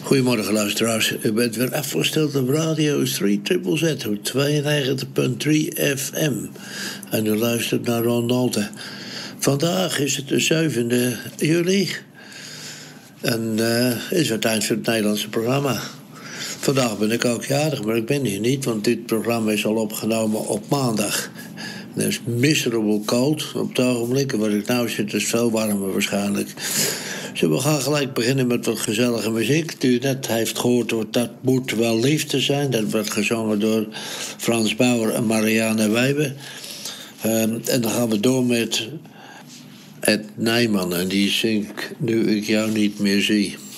Goedemorgen luisteraars. U bent weer afgesteld op radio 3ZZZ op 92.3 FM. En u luistert naar Ron Nolte. Vandaag is het de 7e juli. En is het tijd voor het Nederlandse programma. Vandaag ben ik ook jarig, maar ik ben hier niet, want dit programma is al opgenomen op maandag. Het is miserable cold op het ogenblik. En wat ik nou zit is veel warmer waarschijnlijk. Dus we gaan gelijk beginnen met wat gezellige muziek. Die u net heeft gehoord, dat moet wel liefde zijn. Dat wordt gezongen door Frans Bauer en Marianne Wijber. En dan gaan we door met Ed Nijman. En die zingt Nu ik jou niet meer zie.